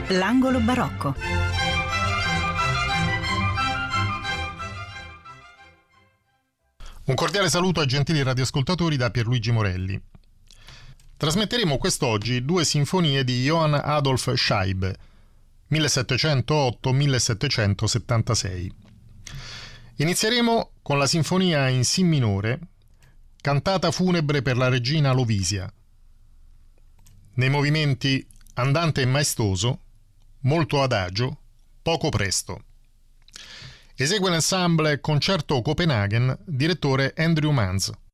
L'angolo barocco. Un cordiale saluto ai gentili radioascoltatori da Pierluigi Morelli. Trasmetteremo quest'oggi 2 sinfonie di Johann Adolph Scheibe, 1708-1776. Inizieremo con la sinfonia in Si minore, Cantata funebre per la regina Lovisia. Nei movimenti andante e maestoso, molto adagio, poco presto. Esegue l'ensemble Concerto Copenaghen, direttore Andrew Manz.